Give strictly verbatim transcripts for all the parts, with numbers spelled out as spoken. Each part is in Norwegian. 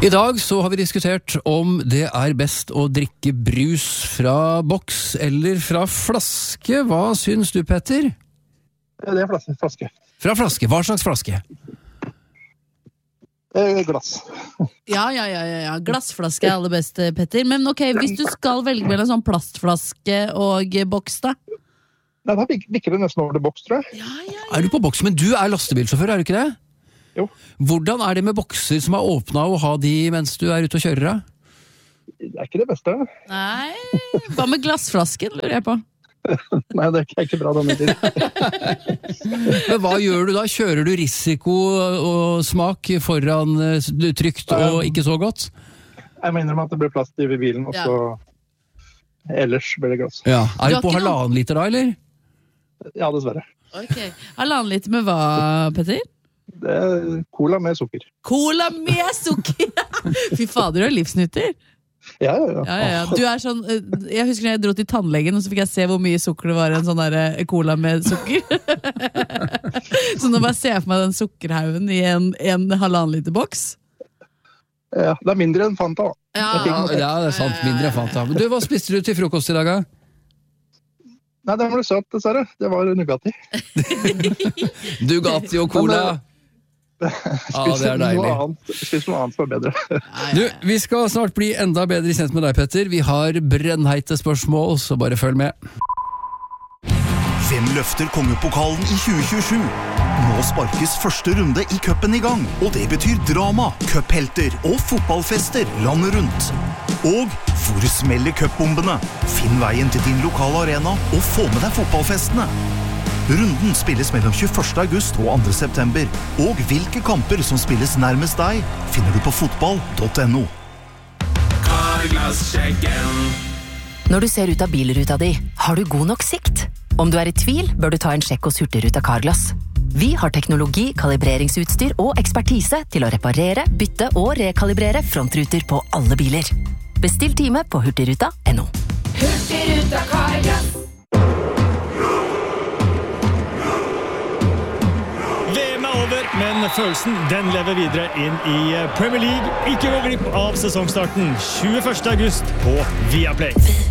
I dag så har vi diskutert om det er best å drikke brus fra boks eller fra flaske. Hva syns du, Petter? Det er flaske. Fra flaske. Hva slags flaske? Glass. Ja, ja, ja, ja. Glassflaske er aller best, Petter. Men ok, hvis du skal velge mellom sånn plastflaske og boks, da? Nei, da virker det nesten over til boks, tror jeg. Ja, ja, ja. Er du på boks? Men du er lastebilsjåfør, er du ikke det? Jo. Hvordan er det med bokser som er åpnet og ha de mens du er ute og kjører, da? Det er ikke det beste. Nei, hva med glassflasken, lurer jeg på? Nei, det er ikke bra denne tiden. Men hva gjør du da? Kjører du risiko og smak foran trygt og ikke så godt? Jeg mener at det blir plass i bilen, og så ja. Ellers blir det glass. Ja. Er du, du på halvannen noen... liter da, eller? Ja, dessverre. Ok, halvannen liter med hva, Petter? Det er cola med sukker. Cola med sukker! Fy fader, du er livsnytter. Ja, ja, ja. Ja, ja, ja. Du er sånn, jeg husker når jeg dro til tannlegen, og så fikk jeg se hvor mye sukker det var i en sånn der cola med sukker. Så nå bare ser jeg for meg den sukkerhaugen i en, en halvannen liter boks. Ja, det er mindre enn Fanta. Ja, ja, ja, det er sant, mindre enn Fanta. Men du, hva spiste du til frokost i dag, da? Nei, det var det søt, dessverre. Det var Nugatti. Nugatti og cola. Men, ja, det er deilig. Spis noe annet for bedre. Du, vi skal snart bli enda bedre kjent med deg, Petter. Vi har brennheite spørsmål, så bare følg med. Hvem løfter kongepokalen i tjue tjuesju? Nå sparkes første runde i cupen i gang, og det betyr drama, cuphelter og fotballfester landet rundt. Og hvor smeller cupbombene? Finn veien til din lokale arena og få med deg fotballfestene. Runden spilles mellom tjueførste august og andre september, og hvilke kamper som spilles nærmest deg, finner du på fotball punktum no. Carglass-sjekken. Når du ser ut av bilruta di, har du god nok sikt? Om du er i tvil, bør du ta en sjekk hos Hurtigruten Carglass. Vi har teknologi, kalibreringsutstyr og ekspertise til å reparere, bytte og rekalibrere frontruter på alle biler. Bestill time på hurtigruta punktum no. Hurtigruten Carglass. V M er over, men følelsen den lever videre inn i Premier League. Ikke gå glipp av sesongstarten tjueførste august på Viaplay.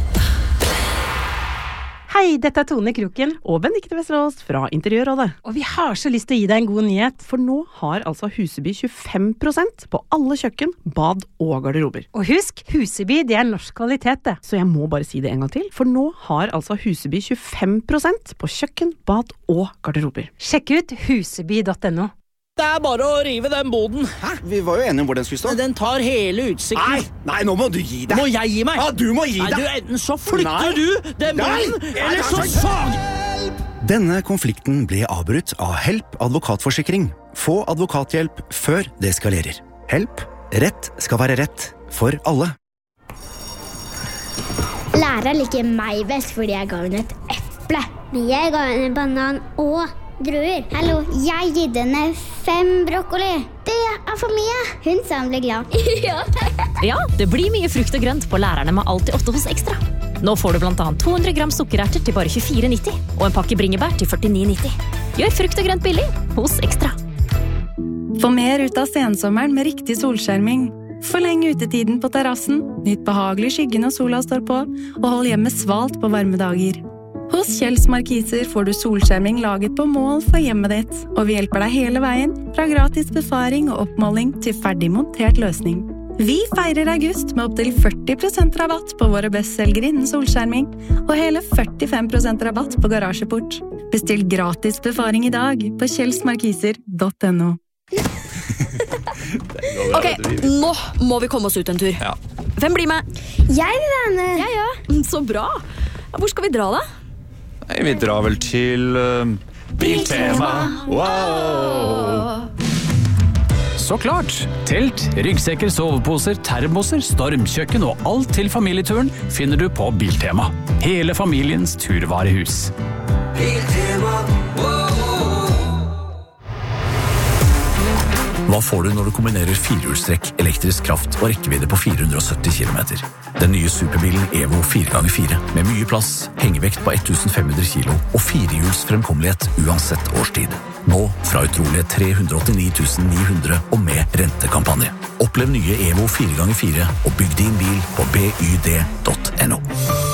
Hei, dette er Tone Kroken og Benedikte Vesterås fra Interiørrådet. Og vi har så lyst til å gi deg en god nyhet, for nå har altså Huseby tjuefem prosent på alle kjøkken, bad og garderober. Og husk, Huseby det er norsk kvalitet det, så jeg må bare si det en gang til, for nå har altså Huseby tjuefem prosent på kjøkken, bad og garderober. Sjekk ut huseby punktum no. Det er bare å rive den boden. Hæ? Vi var jo enige om hvor den skulle stå. Den tar hele utsikten. Nei, nei, nå må du gi deg. Må jeg gi meg? Ja, du må gi deg. Nei, du, enten så flytter nei. Du den boden, nei. Eller så sag. Denne konflikten ble avbrutt av Help advokatforsikring. Få advokathjelp før det eskalerer. Help. Rett skal være rett for alle. Læreren liker meg best fordi jeg ga henne et eple. Men jeg ga henne en banan og druer. Hallo, jeg gitt henne fem brokkoli. Det er for mye. Hun sa hun ble glad. Ja. Ja, det blir mye frukt og grønt på lærerne med Alltid åtte hos Ekstra. Nå får du blant annet to hundre gram sukkererter til bare tjuefire nitti og en pakke bringebær til førtini nitti. Gjør frukt og grønt billig hos Ekstra. Få mer ut av sensommeren med riktig solskjerming. Forleng utetiden på terrassen, nytt behagelig skygge når sola står på, og hold hjemmet svalt på varme dager. Hos Kjells Markiser får du solskjerming laget på mål for hjemmet ditt, og vi hjelper deg hele veien, fra gratis befaring og oppmåling til ferdig montert løsning. Vi feirer august med opp til førti prosent rabatt på våre bestselgere innen solskjerming, og hele førtifem prosent rabatt på garasjeport. Bestill gratis befaring i dag på kjells markiser punktum no. Ok, nå må vi komme oss ut en tur. Ja. Hvem blir med? Jeg vil være med. Jeg, ja. Så bra. Hvor skal vi dra da? Nei, vi drar vel til uh, Biltema. Wow! Så klart! Telt, ryggsekker, soveposer, termoser, stormkjøkken og alt til familieturen finner du på Biltema. Hele familiens turvarehus. Biltema, wow! Hva får du når du kombinerer firehjulstrekk, elektrisk kraft og rekkevidde på fire hundre og sytti kilometer? Den nye superbilen Evo fire ganger fire, med mye plass, hengevekt på femten hundre kilo og firehjuls fremkommelighet uansett årstid. Nå fra utrolige tre hundre og åttini tusen ni hundre og med rentekampanje. Opplev nye Evo fire ganger fire og bygg din bil på byd punktum no.